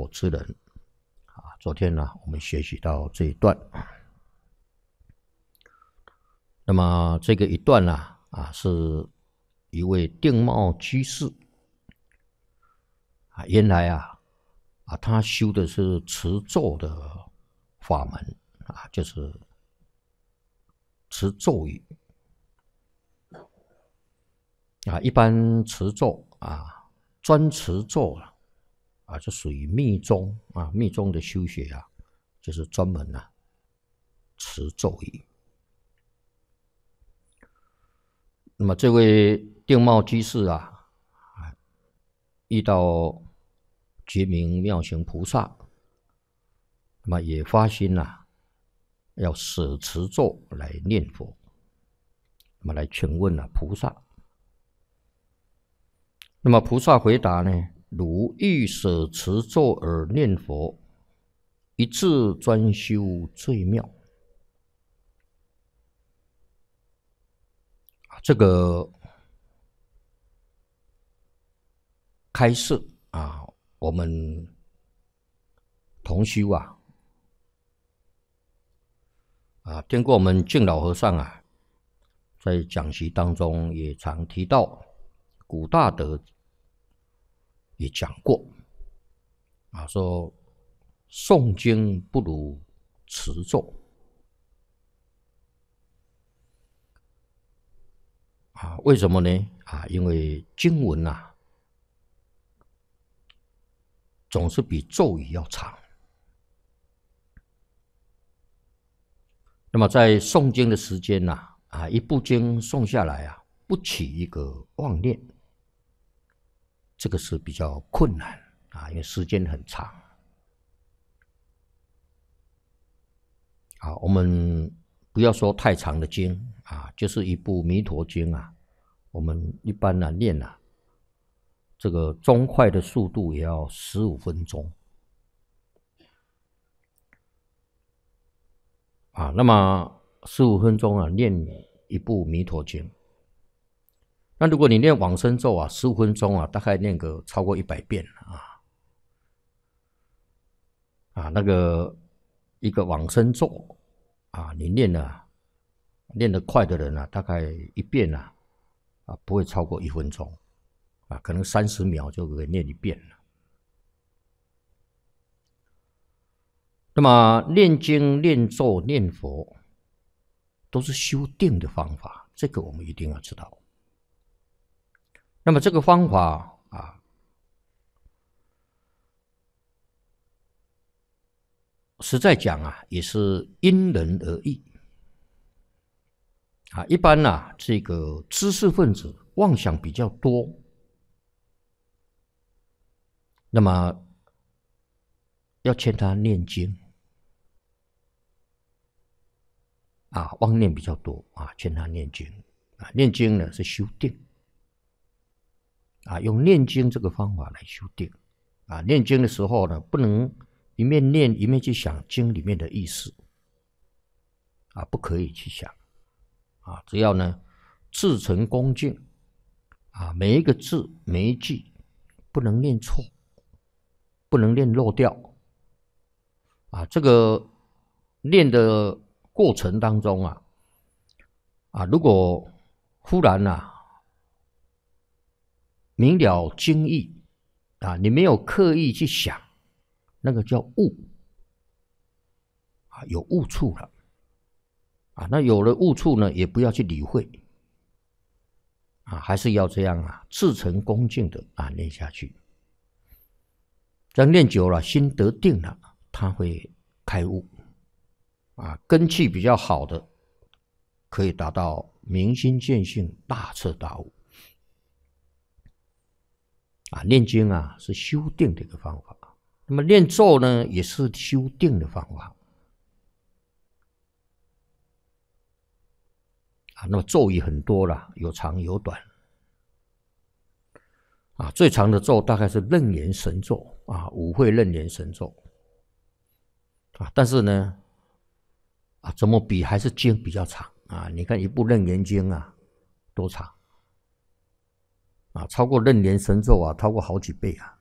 所之人。昨天呢，我们学习到这一段。那么这个一段呢，是一位定茂居士原来他修的是持咒的法门就是持咒语一般持咒专持咒就属于密宗密宗的修学就是专门持咒语。那么这位定茂居士遇到觉明妙行菩萨，那么也发心要舍持咒来念佛。那么来请问菩萨，那么菩萨回答呢：如欲舍持咒而念佛，一志专修最妙。这个开示我们同修听过我们净老和尚在讲习当中也常提到，古大德也讲过说诵经不如持咒为什么呢？因为经文总是比咒语要长。那么在诵经的时间一部经诵下来不起一个妄念，这个是比较困难因为时间很长。我们不要说太长的经就是一部弥陀经我们一般念这个中快的速度也要15分钟那么15分钟念一部弥陀经。那如果你念往生咒15分钟大概念个超过100遍那个一个往生咒你念得快的人大概一遍不会超过1分钟可能30秒就可以念一遍了。那么念经、念咒、念佛都是修定的方法，这个我们一定要知道。那么这个方法实在讲也是因人而异一般这个知识分子妄想比较多，那么要劝他念经妄念比较多劝他念经念经呢是修定用念经这个方法来修定念经的时候呢，不能一面念一面去想经里面的意思不可以去想只要呢至诚恭敬每一个字每一句不能念错，不能念漏掉这个念的过程当中如果忽然明了经义你没有刻意去想，那个叫误有误处了那有了误处呢，也不要去理会还是要这样至诚恭敬的念下去。这样念久了，心得定了，他会开悟根气比较好的，可以达到明心见性、大彻大悟念经是修定的一个方法，那么念咒呢，也是修定的方法那么咒语很多了，有长有短最长的咒大概是楞严神咒五会楞严神咒但是呢怎么比还是经比较长你看一部楞严经多长超过楞严神咒超过好几倍